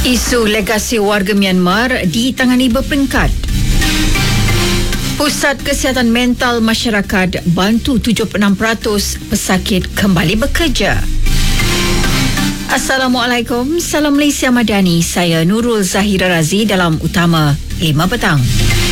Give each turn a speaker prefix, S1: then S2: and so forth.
S1: Isu legasi warga Myanmar ditangani berperingkat. Pusat Kesihatan Mental Masyarakat bantu 76% pesakit kembali bekerja. Assalamualaikum, Salam Malaysia Madani. Saya Nurul Zahira Razi dalam Utama 5 Petang.